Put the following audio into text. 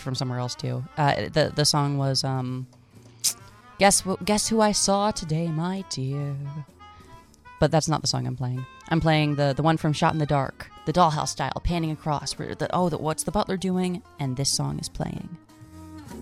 from somewhere else too. The song was Guess Who I Saw Today, My Dear. But that's not the song I'm playing. I'm playing the one from Shot in the Dark, the Dollhouse style, panning across. What's the butler doing? And this song is playing.